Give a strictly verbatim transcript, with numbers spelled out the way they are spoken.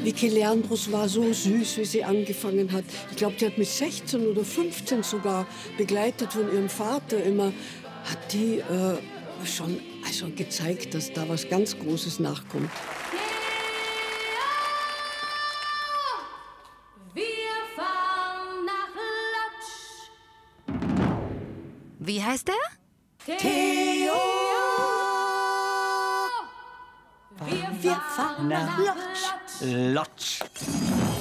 Vicky Leandros war so süß, wie sie angefangen hat. Ich glaube, die hat mit sechzehn oder fünfzehn sogar, begleitet von ihrem Vater immer, hat die äh, schon also gezeigt, dass da was ganz Großes nachkommt. Wir fahren nach Lodz. Wie heißt der? Theo! Wir fahren nach Lodz. Lodz.